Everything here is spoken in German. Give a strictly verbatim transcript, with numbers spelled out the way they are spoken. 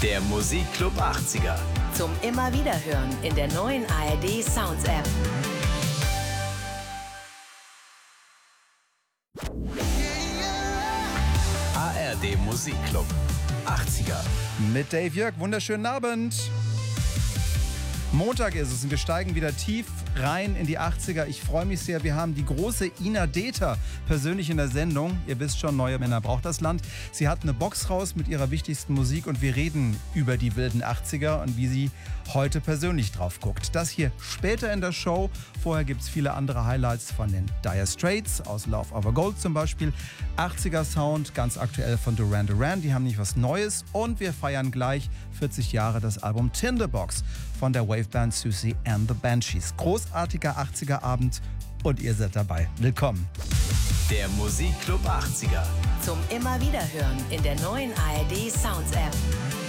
Der Musikclub achtziger. Zum immer wieder hören in der neuen A R D Sounds App. A R D Musikclub achtziger. Mit Dave Jörg, wunderschönen Abend. Montag ist es und wir steigen wieder tief rein in die achtziger. Ich freue mich sehr, wir haben die große Ina Deter persönlich in der Sendung. Ihr wisst schon, Neue Männer braucht das Land. Sie hat eine Box raus mit ihrer wichtigsten Musik und wir reden über die wilden achtziger und wie sie heute persönlich drauf guckt. Das hier später in der Show. Vorher gibt es viele andere Highlights von den Dire Straits, aus Love Over Gold zum Beispiel. achtziger Sound, ganz aktuell von Duran Duran, die haben nicht was Neues. Und wir feiern gleich vierzig Jahre das Album Tinderbox von der Waveband Siouxsie and the Banshees. Großartiger achtziger Abend und ihr seid dabei. Willkommen. Der Musikclub achtziger. Zum immer wieder hören in der neuen A R D Sounds App.